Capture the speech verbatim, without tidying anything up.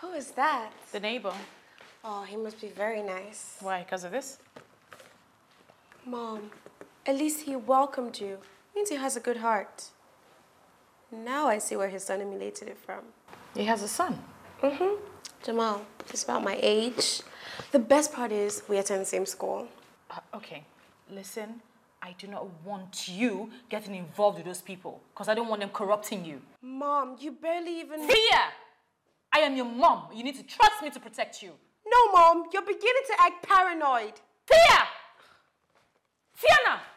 Who is that? The neighbor. Oh, he must be very nice. Why? Because of this? Mom, at least he welcomed you. Means he has a good heart. Now I see where his son emulated it from. He has a son? Mm-hmm. Jamal, he's about my age. The best part is we attend the same school. Uh, okay, listen. I do not want you getting involved with those people because I don't want them corrupting you. Mom, you barely even... Thea! I am your mom. You need to trust me to protect you. No, Mom, you're beginning to act paranoid. Thea! Fiona!